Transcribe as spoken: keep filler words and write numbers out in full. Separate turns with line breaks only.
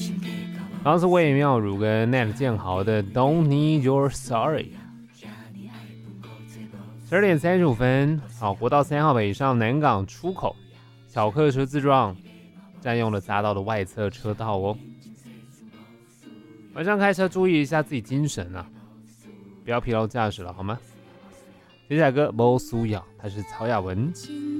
刚刚是魏妙如跟 Net 建豪的 Don't Need Your Sorry。十二点三十五分，好，国道三号北上南港出口，小客车自撞，占用了匝道的外侧车道哦。晚上开车注意一下自己精神啊，不要疲劳驾驶了好吗？接下来歌《无需要》，它是曹雅文。